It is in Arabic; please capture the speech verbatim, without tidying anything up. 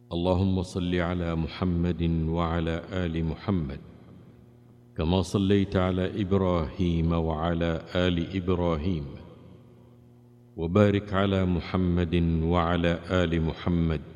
اللهم صل على محمد وعلى آل محمد كما صليت على إبراهيم وعلى آل إبراهيم، وبارك على محمد وعلى آل محمد